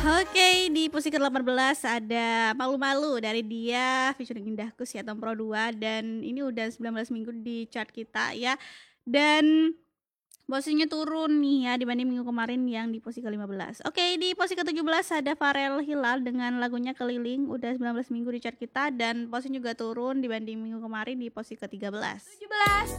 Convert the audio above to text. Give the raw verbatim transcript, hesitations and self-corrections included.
Oke, di posisi ke delapan belas ada Malu-Malu dari Dia featuring Indahku si Atom Pro dua dan ini udah sembilan belas minggu di chart kita ya. Dan posisinya turun nih ya dibanding minggu kemarin yang di posisi ke lima belas. Oke, di posisi ke tujuh belas ada Farel Hilal dengan lagunya Keliling udah sembilan belas minggu di chart kita dan posisinya juga turun dibanding minggu kemarin di posisi ke tiga belas. tujuh belas